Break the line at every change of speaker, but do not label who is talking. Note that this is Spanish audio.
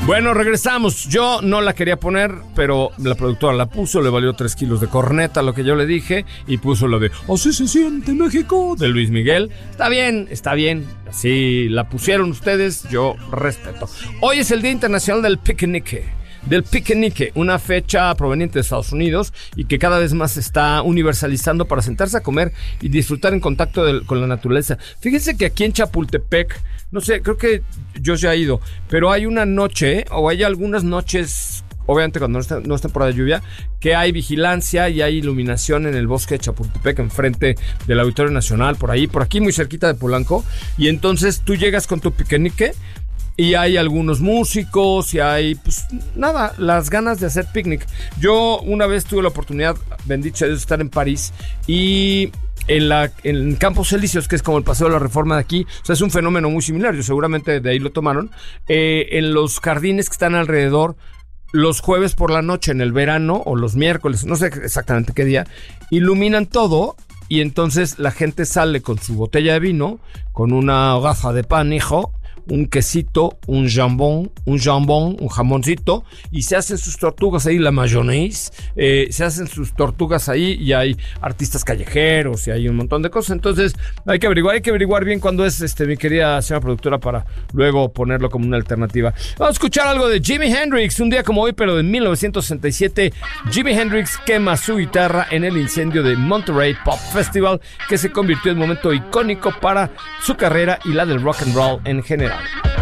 Bueno, regresamos. Yo no la quería poner, pero la productora la puso, le valió 3 kilos de corneta, lo que yo le dije, y puso la de Así se siente México, de Luis Miguel. Está bien. Así la pusieron ustedes, yo respeto. Hoy es el Día Internacional del Piquenique. Una fecha proveniente de Estados Unidos y que cada vez más se está universalizando para sentarse a comer y disfrutar en contacto con la naturaleza. Fíjense que aquí en Chapultepec, no sé, creo que yo ya he ido, pero hay una noche, o hay algunas noches, obviamente cuando no es temporada de lluvia, que hay vigilancia y hay iluminación en el bosque de Chapultepec, enfrente del Auditorio Nacional, por aquí muy cerquita de Polanco, y entonces tú llegas con tu piquenique y hay algunos músicos y hay, pues nada, las ganas de hacer picnic. Yo una vez tuve la oportunidad, bendito sea Dios, de estar en París y en Campos Elíseos, que es como el Paseo de la Reforma de aquí, o sea, es un fenómeno muy similar, yo seguramente de ahí lo tomaron, en los jardines que están alrededor, los jueves por la noche en el verano, o los miércoles, no sé exactamente qué día, iluminan todo. Y entonces la gente sale con su botella de vino, con una hogaza de pan, un quesito, un jambón, un jamoncito, y se hacen sus tortugas ahí, la mayonnaise, se hacen sus tortugas ahí, y hay artistas callejeros y hay un montón de cosas. Entonces hay que averiguar bien cuándo es, mi querida señora productora, para luego ponerlo como una alternativa. Vamos a escuchar algo de Jimi Hendrix, un día como hoy, pero de 1967. Jimi Hendrix quema su guitarra en el incendio de Monterey Pop Festival, que se convirtió en un momento icónico para su carrera y la del rock and roll en general.